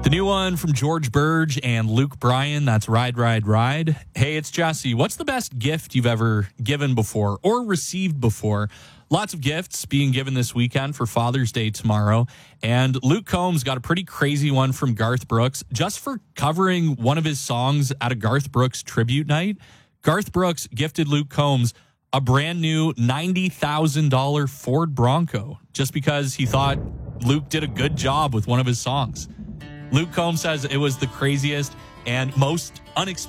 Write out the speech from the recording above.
The new one from George Burge and Luke Bryan, that's Ride, Ride, Ride. Hey, it's Jesse. What's the best gift you've ever given before or received before? Lots of gifts being given this weekend for Father's Day tomorrow. And Luke Combs got a pretty crazy one from Garth Brooks just for covering one of his songs at a Garth Brooks tribute night. Garth Brooks gifted Luke Combs a brand new $90,000 Ford Bronco just because he thought Luke did a good job with one of his songs. Luke Combs says it was the craziest and most unexpected